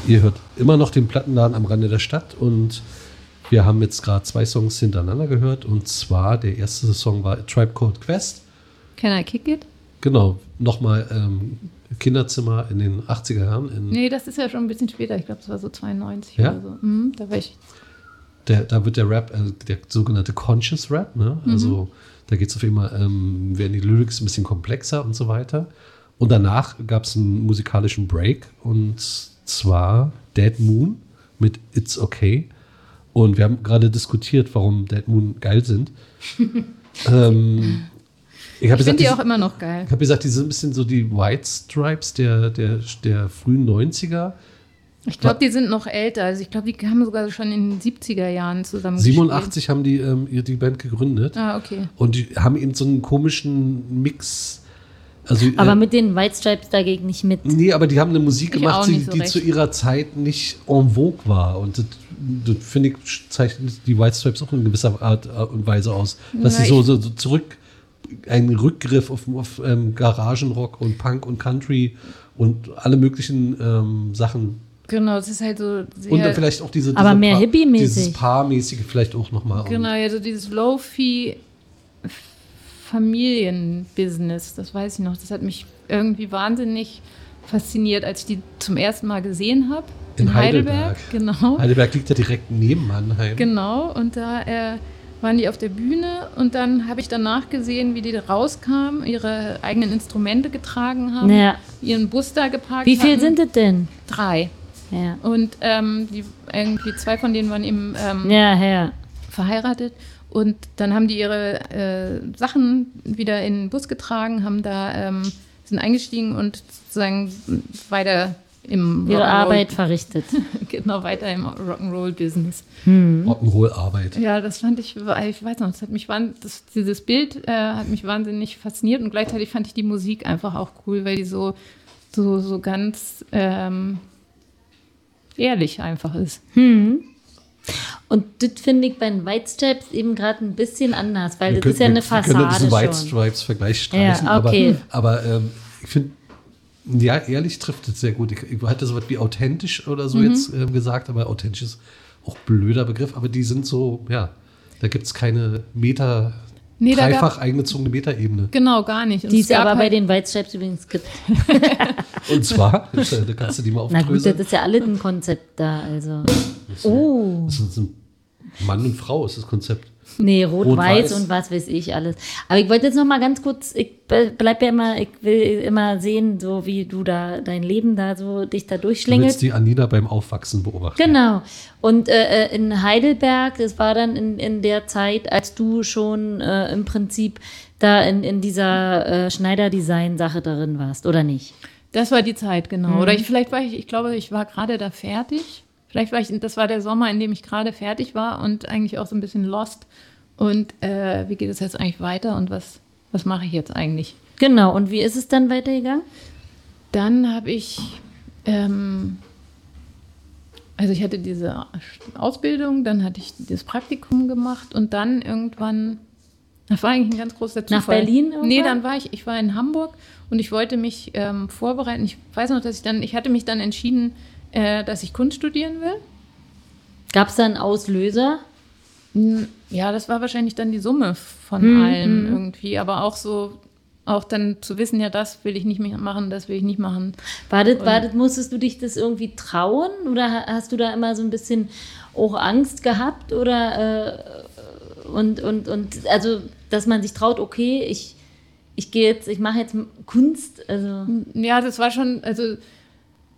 Ihr hört immer noch den Plattenladen am Rande der Stadt und wir haben jetzt gerade 2 Songs hintereinander gehört und zwar der erste Song war A Tribe Called Quest. Can I Kick It? Genau, nochmal Kinderzimmer in den 80er Jahren. Nee, das ist ja schon ein bisschen später, ich glaube, das war so 92 ja? oder so. Da war ich. Da wird der Rap, der sogenannte Conscious Rap, ne? Also da geht es auf einmal, werden die Lyrics ein bisschen komplexer und so weiter. Und danach gab es einen musikalischen Break und zwar Dead Moon mit It's Okay. Und wir haben gerade diskutiert, warum Dead Moon geil sind. Ich finde die auch immer noch geil. Ich habe gesagt, die sind ein bisschen so die White Stripes der frühen 90er. Ich glaube, die sind noch älter. Also ich glaube, die haben sogar schon in den 70er Jahren zusammen 87 haben die Band gegründet. Ah, okay. Und die haben eben so einen komischen Mix. Also, aber mit den White Stripes dagegen nicht mit. Nee, aber die haben eine Musik gemacht, die zu ihrer Zeit nicht en vogue war. Und das finde ich, zeichnet die White Stripes auch in gewisser Art und Weise aus. Dass sie so zurück, einen Rückgriff auf Garagenrock und Punk und Country und alle möglichen Sachen. Genau, das ist halt so sehr. Und dann vielleicht auch aber mehr hippie-mäßig. Dieses Paarmäßige vielleicht auch nochmal. Genau, also dieses Lo-Fi Familienbusiness, das weiß ich noch. Das hat mich irgendwie wahnsinnig fasziniert, als ich die zum ersten Mal gesehen habe. In Heidelberg. Genau. Heidelberg liegt ja direkt neben Mannheim. Genau, und da waren die auf der Bühne und dann habe ich danach gesehen, wie die da rauskamen, ihre eigenen Instrumente getragen haben, ihren Bus da geparkt haben. Wie viel sind es denn? 3. Ja. Und irgendwie 2 von denen waren eben verheiratet. Und dann haben die ihre Sachen wieder in den Bus getragen, haben da sind eingestiegen und sozusagen weiter im ihre Arbeit verrichtet. Genau, weiter im Rock'n'Roll-Business. Rock'n'Roll-Arbeit. Ja, das fand ich weiß noch, dieses Bild hat mich wahnsinnig fasziniert und gleichzeitig fand ich die Musik einfach auch cool, weil die so ganz ehrlich einfach ist. Und das finde ich bei den White Stripes eben gerade ein bisschen anders, weil das ist ja eine Fassade schon. Wir können White Stripes-Vergleich streichen, ja, okay. aber ich finde, ja, ehrlich trifft es sehr gut. Ich hatte so was wie authentisch oder so jetzt gesagt, aber authentisch ist auch ein blöder Begriff, aber die sind so, ja, da gibt es keine dreifach eingezogene Metaebene. Genau, gar nicht. Und die es aber bei den White Stripes übrigens gibt. Und zwar, da kannst du die mal aufdröseln. Na gut, das ist ja alles ein Konzept da, also. Das sind Mann und Frau ist das Konzept. Nee, Rot-Weiß und was weiß ich alles. Aber ich wollte jetzt noch mal ganz kurz, ich will immer sehen, so wie du da dein Leben da so dich da durchschlängelst. Du willst die Anina beim Aufwachsen beobachten. Genau. Und in Heidelberg, das war dann in der Zeit, als du schon im Prinzip da in dieser Schneider-Design-Sache darin warst, oder nicht? Das war die Zeit, genau. Oder ich glaube, ich war gerade da fertig. Das war der Sommer, in dem ich gerade fertig war und eigentlich auch so ein bisschen lost. Und wie geht es jetzt eigentlich weiter und was mache ich jetzt eigentlich? Genau, und wie ist es dann weitergegangen? Dann habe ich, ich hatte diese Ausbildung, dann hatte ich das Praktikum gemacht und dann irgendwann, das war eigentlich ein ganz großer Zufall. Nach Berlin irgendwann? Nee, dann ich war in Hamburg und ich wollte mich vorbereiten. Ich weiß noch, ich hatte mich dann entschieden, dass ich Kunst studieren will. Gab es da einen Auslöser? Ja, das war wahrscheinlich dann die Summe von allem irgendwie, aber auch dann zu wissen, ja, das will ich nicht mehr machen, das will ich nicht machen. Musstest du dich das irgendwie trauen oder hast du da immer so ein bisschen auch Angst gehabt oder und also, dass man sich traut, okay, ich mache jetzt Kunst, also. Ja, das war schon, also